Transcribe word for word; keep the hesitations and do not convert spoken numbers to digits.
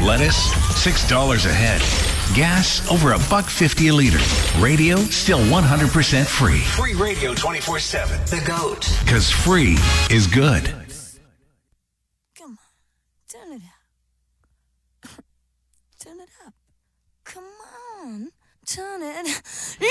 Lettuce, six dollars a head. Gas, over a buck fifty a liter. Radio, still one hundred percent free. Free radio twenty-four seven. The GOAT. Because free is good. Come on, turn it up. Turn it up. Come on, turn it